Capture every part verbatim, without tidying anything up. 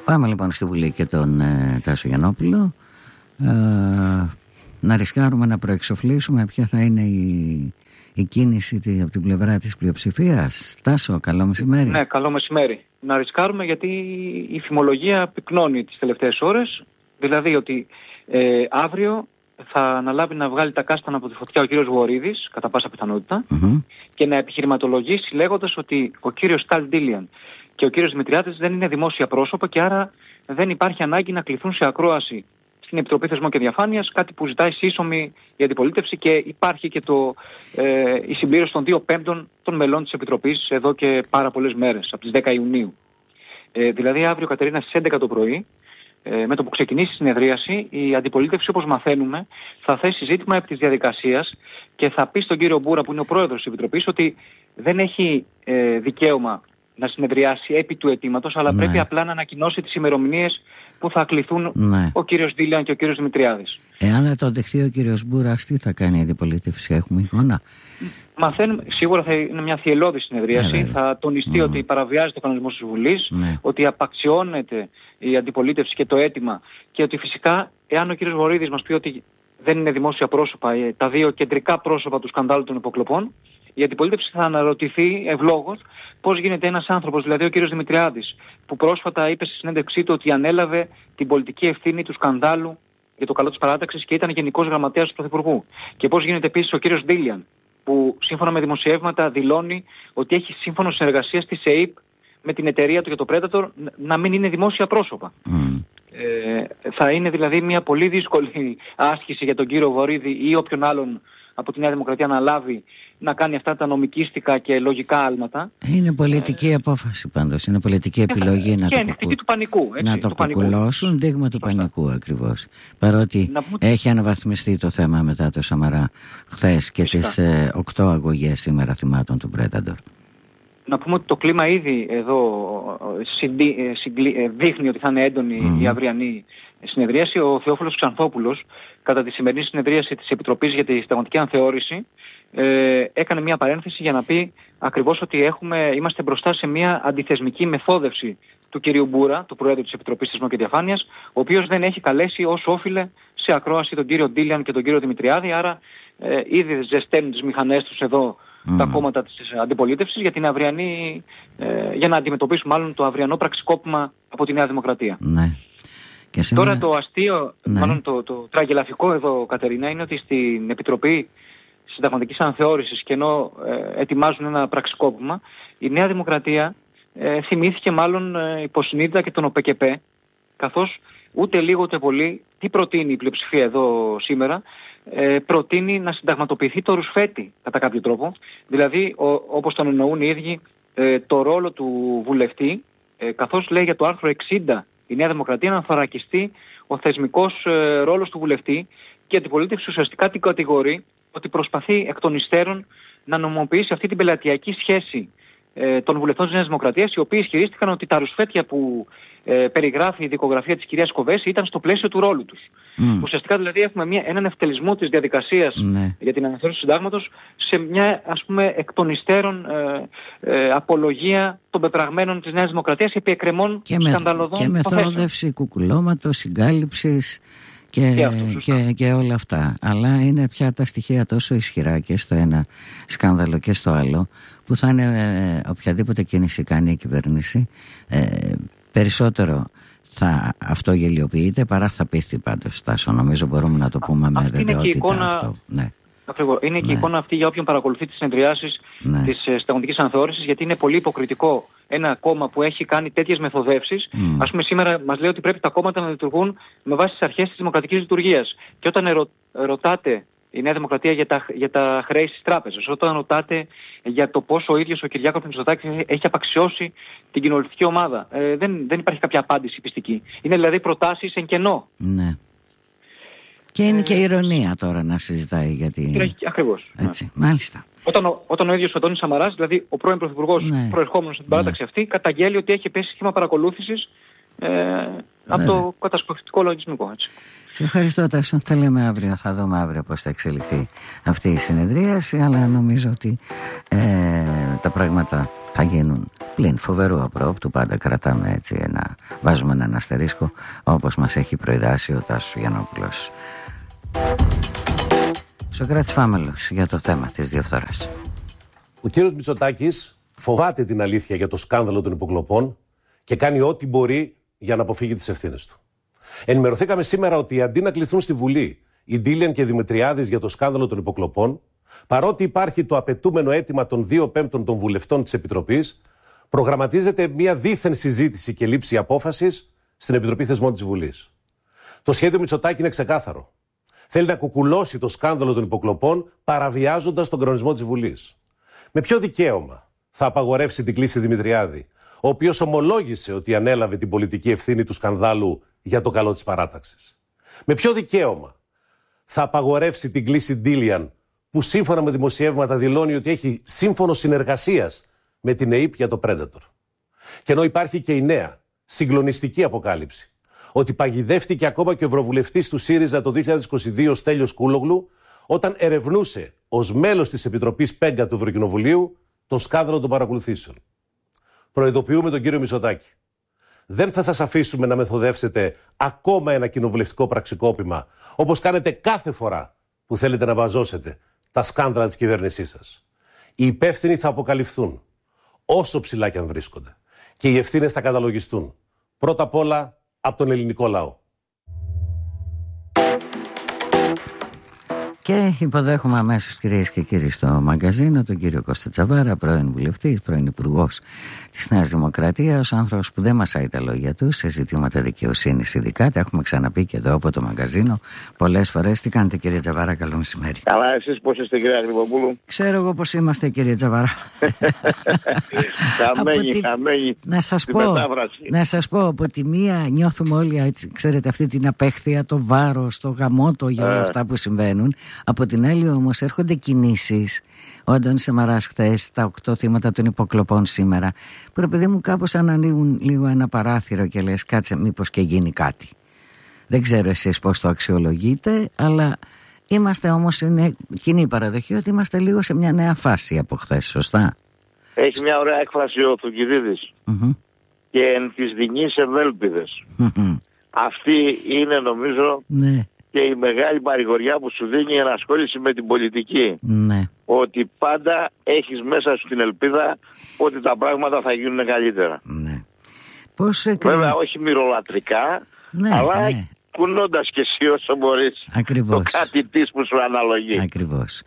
Πάμε λοιπόν στη Βουλή και τον ε, Τάσο Γιαννόπουλο. Ε, να ρισκάρουμε να προεξοφλήσουμε ποια θα είναι η, η κίνηση από την πλευρά της πλειοψηφίας. Τάσο, καλό μεσημέρι. Ναι, καλό μεσημέρι. Να ρισκάρουμε γιατί η φημολογία πυκνώνει τις τελευταίες ώρες. Δηλαδή ότι ε, αύριο θα αναλάβει να βγάλει τα κάστανα από τη φωτιά ο κύριος Βορίδης, κατά πάσα πιθανότητα, mm-hmm. και να επιχειρηματολογήσει λέγοντας ότι ο κύριος Καλ Ντίλιαν και ο κύριος Δημητριάδης δεν είναι δημόσια πρόσωπα και άρα δεν υπάρχει ανάγκη να κληθούν σε ακρόαση στην Επιτροπή Θεσμών και Διαφάνειας, κάτι που ζητάει σύσσωμη η αντιπολίτευση και υπάρχει και το, ε, η συμπλήρωση των δύο πέμπτων των μελών της Επιτροπής εδώ και πάρα πολλές μέρες, από τις δέκα Ιουνίου. Ε, δηλαδή αύριο, Κατερίνα, στις έντεκα το πρωί, ε, με το που ξεκινήσει η συνεδρίαση, η αντιπολίτευση, όπως μαθαίνουμε, θα θέσει ζήτημα επί της διαδικασίας και θα πει στον κύριο Μπούρα, που είναι ο πρόεδρος της Επιτροπής, ότι δεν έχει ε, δικαίωμα να συνεδριάσει επί του αιτήματος, αλλά ναι. πρέπει απλά να ανακοινώσει τις ημερομηνίες που θα κληθούν ναι. ο κύριος Ντίλιαν και ο κύριος Δημητριάδης. Εάν δεν το δεχτεί ο κύριος Μπούρας, τι θα κάνει η αντιπολίτευση, έχουμε εικόνα? Μαθαίνουμε, σίγουρα θα είναι μια θυελλώδη συνεδρίαση. Ναι, θα τονιστεί mm. ότι παραβιάζεται ο κανονισμός της Βουλής, ναι. ότι απαξιώνεται η αντιπολίτευση και το αίτημα και ότι φυσικά, εάν ο κύριος Βορίδης μας πει ότι δεν είναι δημόσια πρόσωπα, τα δύο κεντρικά πρόσωπα του σκανδάλου των υποκλοπών, η αντιπολίτευση θα αναρωτηθεί ευλόγως πώς γίνεται ένας άνθρωπος, δηλαδή ο κύριος Δημητριάδης, που πρόσφατα είπε στη συνέντευξή του ότι ανέλαβε την πολιτική ευθύνη του σκανδάλου για το καλό της παράταξης και ήταν γενικός γραμματέας του Πρωθυπουργού. Και πώς γίνεται επίσης ο κύριος Ντίλιαν, που σύμφωνα με δημοσιεύματα δηλώνει ότι έχει σύμφωνο συνεργασίας της ΕΕΠ με την εταιρεία του για το Predator να μην είναι δημόσια πρόσωπα. Mm. Ε, θα είναι δηλαδή μια πολύ δύσκολη άσκηση για τον κύριο Βορίδη ή όποιον άλλον από τη Νέα Δημοκρατία να λάβει να κάνει αυτά τα νομικίστικα και λογικά άλματα. Είναι πολιτική ε, απόφαση πάντως, είναι πολιτική επιλογή ε, να, το κουκου... του πανικού, έτσι, να το κουκουλώσουν, δείγμα του πανικού ακριβώς. Παρότι πούμε... έχει αναβαθμιστεί το θέμα μετά το Σαμαρά χθες και Φυσικά. τις ε, οκτώ αγωγές σήμερα θυμάτων του Predator. Να πούμε ότι το κλίμα ήδη εδώ συνδύ, συγκλεί, δείχνει ότι θα είναι έντονη mm. η αυριανή συνεδρίαση. Ο Θεόφιλος Ξανθόπουλος, κατά τη σημερινή συνεδρίαση της Επιτροπής για τη Συνταγματική Αναθεώρηση, ε, έκανε μια παρένθεση για να πει ακριβώς ότι έχουμε, είμαστε μπροστά σε μια αντιθεσμική μεθόδευση του κυρίου Μπούρα, του Προέδρου της Επιτροπής Θεσμών και Διαφάνειας, ο οποίος δεν έχει καλέσει όσο όφιλε σε ακρόαση τον κύριο Ντίλιαν και τον κύριο Δημητριάδη, άρα ε, ήδη ζεσταίνουν τις μηχανές τους εδώ Mm. τα κόμματα της αντιπολίτευσης για, την αυριανή, ε, για να αντιμετωπίσουν μάλλον το αυριανό πραξικόπημα από τη Νέα Δημοκρατία. Ναι. Και σήμερα... Τώρα το αστείο, ναι. μάλλον το, το τραγελαφικό εδώ, Κατερίνα, είναι ότι στην Επιτροπή Συνταγματικής Αναθεώρησης και ενώ ε, ετοιμάζουν ένα πραξικόπημα, η Νέα Δημοκρατία ε, θυμήθηκε μάλλον ε, υποσυνείδητα και τον ΟΠΕΚΕΠΕ, καθώς ούτε λίγο ούτε πολύ, τι προτείνει η πλειοψηφία εδώ σήμερα, Ε, προτείνει να συνταγματοποιηθεί το ρουσφέτη κατά κάποιο τρόπο, δηλαδή ο, όπως τον εννοούν οι ίδιοι ε, το ρόλο του βουλευτή, ε, καθώς λέει για το άρθρο εξήντα η Νέα Δημοκρατία να θωρακιστεί ο θεσμικός ε, ρόλος του βουλευτή και η αντιπολίτευση ουσιαστικά την κατηγορεί ότι προσπαθεί εκ των υστέρων να νομιμοποιήσει αυτή την πελατειακή σχέση ε, των βουλευτών της Νέας Δημοκρατίας, οι οποίοι ισχυρίστηκαν ότι τα ρουσφέτια που ε, περιγράφει η δικογραφία της κυρίας Κοβέση ήταν στο πλαίσιο του ρόλου τους. Mm. Ουσιαστικά δηλαδή έχουμε μια, έναν ευτελισμό της διαδικασίας mm. για την αναθεώρηση του συντάγματος σε μια ας πούμε εκ των υστέρων ε, ε, απολογία των πεπραγμένων της Νέας Δημοκρατίας επί εκκρεμών σκανδαλωδών και μεθόδευση κουκουλώματος, συγκάλυψης και, και, αυτό, και, και όλα αυτά. Αλλά είναι πια τα στοιχεία τόσο ισχυρά και στο ένα σκάνδαλο και στο άλλο, που θα είναι ε, οποιαδήποτε κίνηση κάνει η κυβέρνηση ε, περισσότερο θα αυτό γελιοποιείται παρά θα πείθει πάντως. Τάσο, νομίζω μπορούμε να το πούμε με βεβαιότητα εικόνα... αυτό. Ναι. Ακριβώς. Είναι και η ναι. εικόνα αυτή για όποιον παρακολουθεί τις συνεδριάσεις ναι. της Συνταγματικής Αναθεώρησης, γιατί είναι πολύ υποκριτικό ένα κόμμα που έχει κάνει τέτοιες μεθοδεύσεις. Mm. Ας πούμε, σήμερα μας λέει ότι πρέπει τα κόμματα να λειτουργούν με βάση τις αρχές της δημοκρατικής λειτουργίας. Και όταν ερω... ρωτάτε η Νέα Δημοκρατία για τα, για τα χρέη στις τράπεζες, όταν ρωτάτε για το πόσο ο ίδιος ο Κυριάκος Μητσοτάκης έχει απαξιώσει την κοινοβουλευτική ομάδα, ε, δεν, δεν υπάρχει κάποια απάντηση πιστική. Είναι δηλαδή προτάσεις εν κενό. Ναι. Και είναι ε, και ηρωνία τώρα να συζητάει γιατί... Ακριβώς. Έτσι, ναι. Μάλιστα. Όταν ο, όταν ο ίδιος ο Αντώνης Σαμαράς, δηλαδή ο πρώην Πρωθυπουργός ναι. προερχόμενος στην παράταξη ναι. αυτή, καταγγέλει ότι έχει πέσει σχήμα παρακολούθησης ε, από ναι. το κατασκοπευτικό λογισμικό. Έτσι. Σε ευχαριστώ, Τάσο. Θα λέμε αύριο, θα δούμε αύριο πώς θα εξελιχθεί αυτή η συνεδρίαση, αλλά νομίζω ότι ε, τα πράγματα θα γίνουν πλην φοβερού απρόπτου. Πάντα κρατάμε έτσι ένα βάζουμε έναν αστερίσκο, όπως μας έχει προειδάσει ο Τάσος Γιαννόπουλος. Σωκράτης Φάμελος για το θέμα της διαφθοράς. Ο κύριος Μητσοτάκης φοβάται την αλήθεια για το σκάνδαλο των υποκλοπών και κάνει ό,τι μπορεί για να αποφύγει τις ευθύνες του. Ενημερωθήκαμε σήμερα ότι αντί να κληθούν στη Βουλή οι Ντίλιαν και Δημητριάδης για το σκάνδαλο των υποκλοπών, παρότι υπάρχει το απαιτούμενο αίτημα των δύο πέμπτων των βουλευτών της Επιτροπής, προγραμματίζεται μια δίθεν συζήτηση και λήψη απόφασης στην Επιτροπή Θεσμών της Βουλής. Το σχέδιο Μητσοτάκη είναι ξεκάθαρο. Θέλει να κουκουλώσει το σκάνδαλο των υποκλοπών παραβιάζοντας τον κανονισμό της Βουλής. Με ποιο δικαίωμα θα απαγορεύσει την κλήση Δημητριάδη, ο οποίος ομολόγησε ότι ανέλαβε την πολιτική ευθύνη του σκανδάλου για το καλό της παράταξης? Με ποιο δικαίωμα θα απαγορεύσει την κλήση Ντίλιαν, που σύμφωνα με δημοσιεύματα δηλώνει ότι έχει σύμφωνο συνεργασίας με την ΕΥΠ για το Predator? Και ενώ υπάρχει και η νέα, συγκλονιστική αποκάλυψη ότι παγιδεύτηκε ακόμα και ο ευρωβουλευτής του ΣΥΡΙΖΑ το δύο χιλιάδες είκοσι δύο Στέλιος Κούλογλου όταν ερευνούσε ως μέλος της Επιτροπής Πέγκα του Ευρωκοινοβουλίου τον σκάνδαλο των παρακολουθήσεων. Προειδοποιούμε τον κύριο Μητσοτάκη. Δεν θα σας αφήσουμε να μεθοδεύσετε ακόμα ένα κοινοβουλευτικό πραξικόπημα, όπως κάνετε κάθε φορά που θέλετε να βαζώσετε τα σκάνδαλα της κυβέρνησής σας. Οι υπεύθυνοι θα αποκαλυφθούν, όσο ψηλά και αν βρίσκονται, και οι ευθύνες θα καταλογιστούν. Πρώτα απ' όλα από τον ελληνικό λαό. Και υποδέχομαι αμέσως, κυρίες και κύριοι, στο μαγκαζίνο τον κύριο Κώστα Τσαβάρα, πρώην βουλευτής, πρώην υπουργός της Νέας Δημοκρατίας, άνθρωπος που δεν μασάει τα λόγια του σε ζητήματα δικαιοσύνης ειδικά. Τα έχουμε ξαναπεί και εδώ από το μαγκαζίνο πολλές φορές. Τι κάνετε, κύριε Τσαβάρα? Καλό μεσημέρι. Καλά, εσείς πώς είστε, κύριε Γρηγοπούλου? Ξέρω εγώ πώς είμαστε, κύριε Τσαβάρα. Χαμένοι, τη... χαμένοι. Να σας πω, να σας πω, από τη μία νιώθουμε όλοι, έτσι, ξέρετε, αυτή την απέχθεια, το βάρος, το γαμότο για όλα αυτά που συμβαίνουν. Από την άλλη όμως έρχονται κινήσεις. Ο Αντώνης Σαμαράς χθες, τα οκτώ θύματα των υποκλοπών σήμερα, που ρε παιδί μου κάπως ανοίγουν λίγο ένα παράθυρο και λες κάτσε μήπως και γίνει κάτι. Δεν ξέρω εσείς πώς το αξιολογείτε, αλλά είμαστε όμως, είναι κοινή παραδοχή ότι είμαστε λίγο σε μια νέα φάση από χθες, σωστά? Έχει μια ωραία έκφραση ο Θουκυδίδης. Mm-hmm. Και εν της δεινής ευέλπιδες. Mm-hmm. Αυτή είναι νομίζω... Ναι. Και η μεγάλη παρηγοριά που σου δίνει η ενασχόληση με την πολιτική. Ναι. Ότι πάντα έχεις μέσα σου την ελπίδα ότι τα πράγματα θα γίνουν καλύτερα. Ναι. Πώς εκ... Βέβαια όχι μυρολατρικά, ναι, αλλά ναι, κουνώντας και εσύ όσο μπορείς. Ακριβώς. Το κάτι της που σου αναλογεί. Ακριβώς.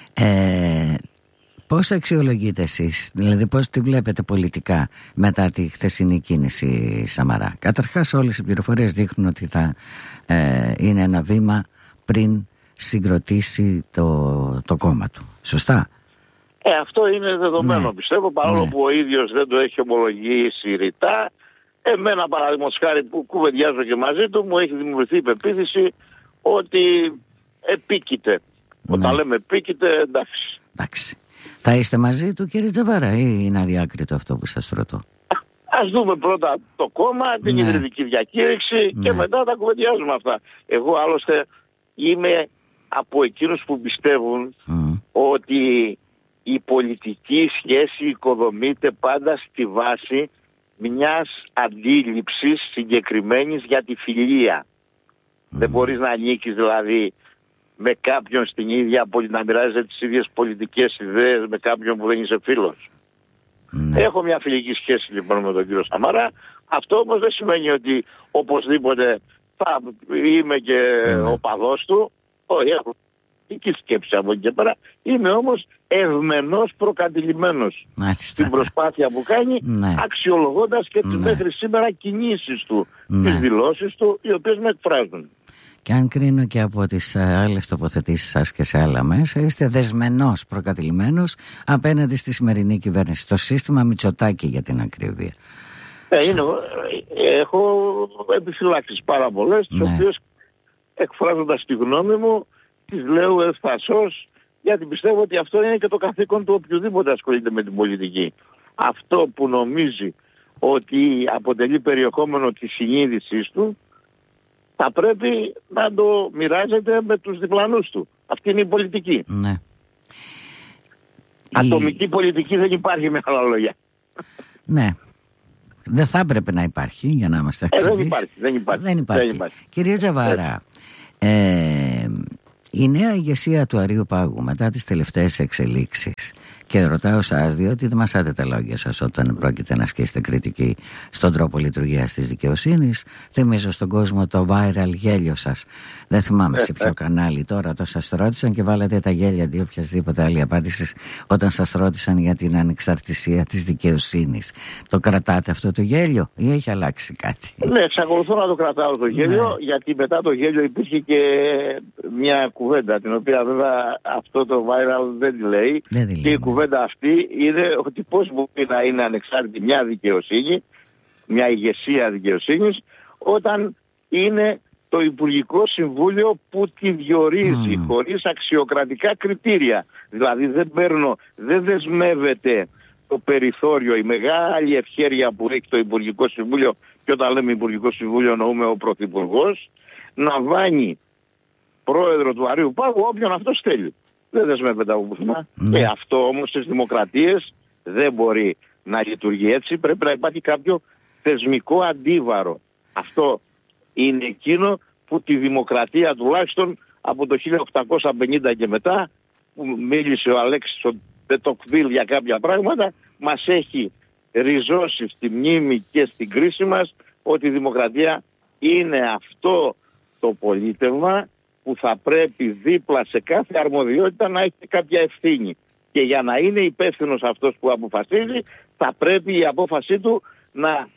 Ε, πώς αξιολογείτε εσείς, δηλαδή πώς τη βλέπετε πολιτικά μετά τη χθεσινή κίνηση Σαμαρά? Καταρχάς όλες οι πληροφορίες δείχνουν ότι θα ε, είναι ένα βήμα πριν συγκροτήσει το, το κόμμα του. Σωστά? Ε, αυτό είναι δεδομένο, ναι, πιστεύω, παρόλο ναι, που ο ίδιος δεν το έχει ομολογήσει ρητά. Εμένα, παραδείγματος χάρη, που κουβεντιάζω και μαζί του, μου έχει δημιουργηθεί η πεποίθηση ότι επίκειται. Ναι. Όταν λέμε επίκειται, εντάξει. Εντάξει. Θα είστε μαζί του, κύριε Τσαβάρα, ή είναι αδιάκριτο αυτό που σας ρωτώ? Ας δούμε πρώτα το κόμμα, την ναι, ιδρυτική διακήρυξη, ναι, και μετά τα κουβεντιάζουμε αυτά. Εγώ άλλωστε είμαι από εκείνους που πιστεύουν mm. ότι η πολιτική σχέση οικοδομείται πάντα στη βάση μιας αντίληψης συγκεκριμένης για τη φιλία. Mm. Δεν μπορείς να ανήκεις δηλαδή με κάποιον στην ίδια, να μοιράζεσαι τις ίδιες πολιτικές ιδέες με κάποιον που δεν είσαι φίλος. Ναι. Έχω μια φιλική σχέση λοιπόν με τον κύριο Σαμαρά. Αυτό όμως δεν σημαίνει ότι οπωσδήποτε θα είμαι και ναι, οπαδός του. Όχι, έχω φιλική σκέψη από εκεί και πέρα. Είμαι όμως ευμενός προκατηλημένος στην προσπάθεια που κάνει, ναι, αξιολογώντας και τις ναι, μέχρι σήμερα κινήσεις του, ναι, τις δηλώσεις του, οι οποίες με εκφράζουν. Και αν κρίνω και από τις άλλες τοποθετήσεις σας και σε άλλα μέσα, είστε δεσμενός προκατηλημένος απέναντι στη σημερινή κυβέρνηση. Το σύστημα Μητσοτάκη, για την ακρίβεια. Ε, είναι, έχω επιφυλάξεις πάρα πολλές, τις ναι, οποίες εκφράζοντας τη γνώμη μου τις λέω ευθασώς, γιατί πιστεύω ότι αυτό είναι και το καθήκον του οποιοδήποτε ασχολείται με την πολιτική. Αυτό που νομίζει ότι αποτελεί περιεχόμενο της συνείδησης του, θα πρέπει να το μοιράζεται με τους διπλανούς του. Αυτή είναι η πολιτική. Ναι. Ατομική η... πολιτική δεν υπάρχει, με άλλα λόγια. Ναι. Δεν θα έπρεπε να υπάρχει, για να είμαστε ε, ακριβείς. δεν υπάρχει, δεν υπάρχει. Δεν υπάρχει. Δεν υπάρχει. Κύριε Τζαβάρα, ε, η νέα ηγεσία του Αρείου Πάγου μετά τις τελευταίες εξελίξεις, και ρωτάω σας διότι δεν μασάτε τα λόγια σας όταν πρόκειται να ασκήσετε κριτική στον τρόπο λειτουργίας της δικαιοσύνης. Θυμίζω στον κόσμο το viral γέλιο σας. Δεν θυμάμαι σε ποιο κανάλι τώρα το σας ρώτησαν και βάλατε τα γέλια αντί οποιασδήποτε άλλη απάντηση όταν σας ρώτησαν για την ανεξαρτησία της δικαιοσύνης. Το κρατάτε αυτό το γέλιο ή έχει αλλάξει κάτι? Ναι, εξακολουθώ να το κρατάω το γέλιο, ναι. Γιατί μετά το γέλιο υπήρχε και μια κουβέντα, την οποία βέβαια αυτό το viral δεν τη λέει. Δεν τη λέει, και η ναι. κουβέντα αυτή είναι ότι πώς μπορεί να είναι ανεξάρτητη μια δικαιοσύνη, μια ηγεσία δικαιοσύνης, όταν είναι το Υπουργικό Συμβούλιο που τη διορίζει mm. χωρίς αξιοκρατικά κριτήρια. Δηλαδή δεν παίρνω, δεν δεσμεύεται το περιθώριο, η μεγάλη ευχέρεια που έχει το Υπουργικό Συμβούλιο, και όταν λέμε Υπουργικό Συμβούλιο εννοούμε ο Πρωθυπουργός, να βάνει πρόεδρο του Αρείου Πάγου όποιον αυτός θέλει. Δεν δεσμεύεται από πουθενά. Ναι. Ε, αυτό όμως στις δημοκρατίες δεν μπορεί να λειτουργεί έτσι. Πρέπει να υπάρχει κάποιο θεσμικό αντίβαρο. Αυτό είναι εκείνο που τη δημοκρατία τουλάχιστον από το χίλια οκτακόσια πενήντα και μετά, που μίλησε ο Αλέξης ο Ντετοκβίλ για κάποια πράγματα, μας έχει ριζώσει στη μνήμη και στην κρίση μας ότι η δημοκρατία είναι αυτό το πολίτευμα που θα πρέπει δίπλα σε κάθε αρμοδιότητα να έχει κάποια ευθύνη. Και για να είναι υπεύθυνος αυτός που αποφασίζει, θα πρέπει η απόφασή του να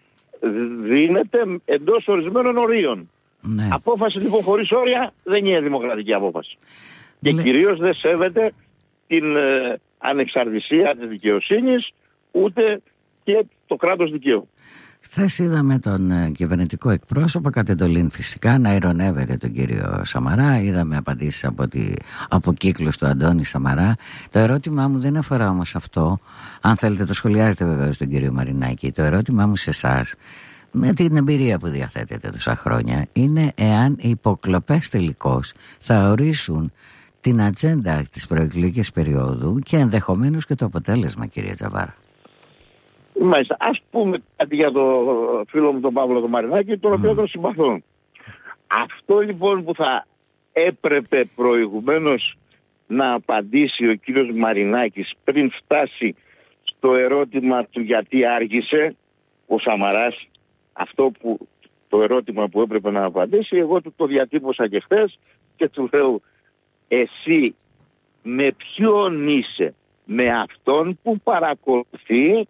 δίνεται εντός ορισμένων ορίων. Ναι. Απόφαση λοιπόν χωρίς όρια δεν είναι δημοκρατική απόφαση. Ναι. Και κυρίως δεν σέβεται την ε, ανεξαρτησία της δικαιοσύνης, ούτε και το κράτος δικαίου. Χθες είδαμε τον ε, κυβερνητικό εκπρόσωπο κατ' εντολήν φυσικά να ειρωνεύεται τον κύριο Σαμαρά. Είδαμε απαντήσεις από, τη, από κύκλους του Αντώνη Σαμαρά. Το ερώτημά μου δεν αφορά όμως αυτό. Αν θέλετε το σχολιάζετε βεβαίως τον κύριο Μαρινάκη. Το ερώτημά μου σε εσάς, με την εμπειρία που διαθέτετε τόσα χρόνια, είναι εάν οι υποκλοπές τελικώς θα ορίσουν την ατζέντα της προεκλογικής περίοδου και ενδεχομένως και το αποτέλεσμα, κύριε Τζαβάρα. Μάλιστα. Ας πούμε κάτι για το φίλο μου τον Παύλο τον Μαρινάκη, τον οποίο mm. τον συμπαθώ. Αυτό λοιπόν που θα έπρεπε προηγουμένως να απαντήσει ο κύριος Μαρινάκης πριν φτάσει στο ερώτημα του γιατί άργησε ο Σαμαράς, αυτό που το ερώτημα που έπρεπε να απαντήσει, εγώ του το διατύπωσα και χθες και του λέω, εσύ με ποιον είσαι, με αυτόν που παρακολουθεί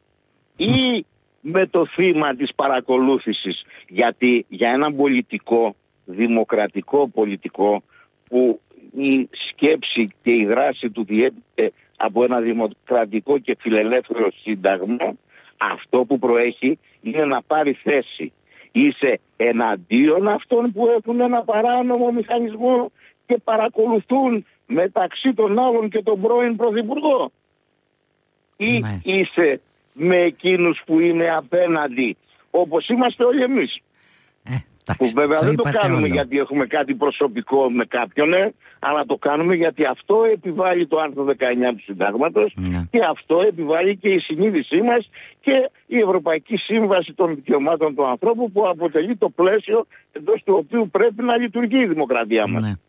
ή με το θύμα της παρακολούθησης? Γιατί για έναν πολιτικό, δημοκρατικό πολιτικό, που η σκέψη και η δράση του διέπεται από ένα δημοκρατικό και φιλελεύθερο σύνταγμα, αυτό που προέχει είναι να πάρει θέση. Είσαι εναντίον αυτών που έχουν ένα παράνομο μηχανισμό και παρακολουθούν μεταξύ των άλλων και τον πρώην Πρωθυπουργό, ή ναι. είσαι με εκείνους που είναι απέναντι, όπως είμαστε όλοι εμείς? Ε, τάξη, που βέβαια το δεν το κάνουμε όλο. γιατί έχουμε κάτι προσωπικό με κάποιον, ε, αλλά το κάνουμε γιατί αυτό επιβάλλει το άρθρο δεκαεννιά του Συντάγματος ναι. και αυτό επιβάλλει και η συνείδησή μας και η Ευρωπαϊκή Σύμβαση των Δικαιωμάτων του Ανθρώπου, που αποτελεί το πλαίσιο εντός του οποίου πρέπει να λειτουργεί η δημοκρατία μας. Ναι.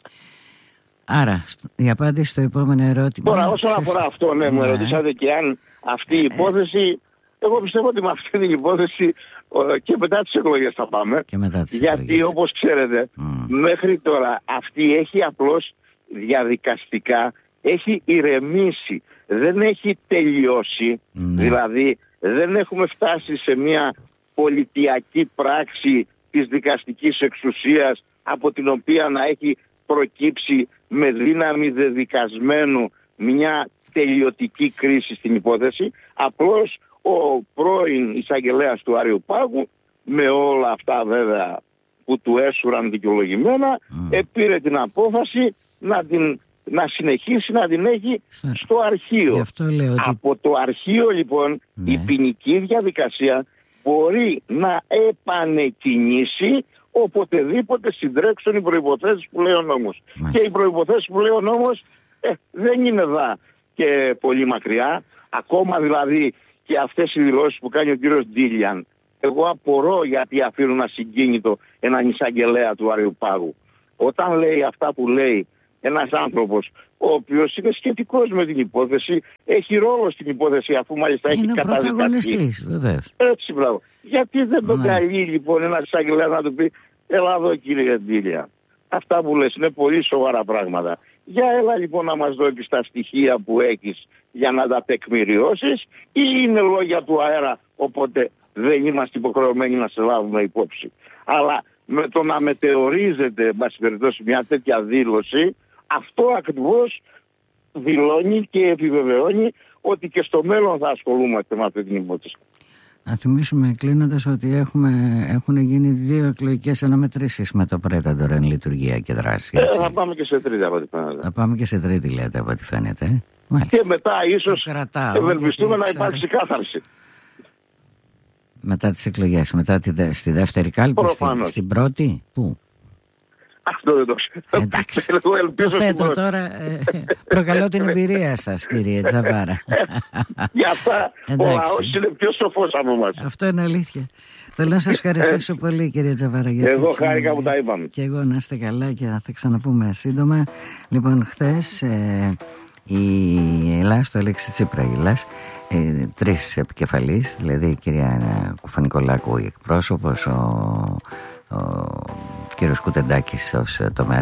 Άρα, η απάντηση στο επόμενο ερώτημα. Τώρα, όσον αφορά αυτό, ναι, μου ναι. ρωτήσατε και αν αυτή η υπόθεση, εγώ πιστεύω ότι με αυτή την υπόθεση και μετά τις εκλογές θα πάμε. Και μετά τις γιατί εκλογές. Όπως ξέρετε, mm. μέχρι τώρα αυτή έχει απλώς διαδικαστικά, έχει ηρεμήσει. Δεν έχει τελειώσει. Mm. Δηλαδή, δεν έχουμε φτάσει σε μια πολιτιακή πράξη της δικαστικής εξουσίας από την οποία να έχει προκύψει με δύναμη δεδικασμένου μια τελειωτική κρίση στην υπόθεση. Απλώς ο πρώην εισαγγελέας του Αρείου Πάγου, με όλα αυτά βέβαια που του έσουραν δικαιολογημένα, mm. επήρε την απόφαση να, την, να συνεχίσει να την έχει στο αρχείο. Ότι... Από το αρχείο λοιπόν ναι. η ποινική διαδικασία μπορεί να επανεκκινήσει οποτεδήποτε συντρέξουν οι προϋποθέσεις που λέει ο νόμος. Μάλιστα. Και οι προϋποθέσεις που λέει ο νόμος ε, δεν είναι δα και πολύ μακριά. Ακόμα δηλαδή και αυτές οι δηλώσεις που κάνει ο κύριος Ντίλιαν εγώ απορώ γιατί αφήνουν ασυγκίνητο έναν εισαγγελέα του Αριουπάγου. Όταν λέει αυτά που λέει ένας άνθρωπος, ο οποίος είναι σχετικός με την υπόθεση, έχει ρόλο στην υπόθεση, αφού μάλιστα έχει καταδικαστεί. Είναι ο πρωταγωνιστής, βεβαίως. Έτσι, μπράβο. Γιατί δεν το καλεί λοιπόν ένας εισαγγελέας να του πει, έλα εδώ κύριε Ντήλια. Αυτά που λες είναι πολύ σοβαρά πράγματα. Για έλα λοιπόν να μας δώσεις τα στοιχεία που έχεις για να τα τεκμηριώσεις, ή είναι λόγια του αέρα, οπότε δεν είμαστε υποχρεωμένοι να σε λάβουμε υπόψη. Αλλά με το να μετεωρίζεται, εν πάση περιπτώσει, μια τέτοια δήλωση, αυτό ακριβώς δηλώνει και επιβεβαιώνει ότι και στο μέλλον θα ασχολούμαστε με αυτή την υπόθεση. Να θυμίσουμε κλείνοντας ότι έχουμε, έχουν γίνει δύο εκλογικές αναμετρήσεις με το Predator εν λειτουργία και δράση. Ε, θα πάμε και σε τρίτη από ό,τι φαίνεται. Θα πάμε και σε τρίτη, λέτε, από ό,τι φαίνεται. Μάλιστα. Και μετά ίσως ευελπιστούμε να υπάρξει κάθαρση. Μετά τις εκλογές, μετά τη, στη δεύτερη κάλπη, στην, στην πρώτη, πού? Αυτό δεν το ξέρω. Εντάξει, το θέτω τώρα, ε, προκαλώ την εμπειρία σας, κύριε Τζαβάρα. Για αυτά ο λαός είναι πιο σοφός από εμάς. Αυτό είναι αλήθεια. Θέλω να σας ευχαριστήσω πολύ, κύριε Τζαβάρα. Για εγώ χάρηκα που τα είπαμε. Και εγώ να είστε καλά και θα ξαναπούμε σύντομα. Λοιπόν, χθες ε, η Ελλάς, το Αλέξη Τσίπρα, η Ελλάς, ε, τρεις επικεφαλείς, δηλαδή η κυρία Κουφανικολάκου, η εκπρόσωπος, ο, ο κύριος Κουτεντάκης ως τομέα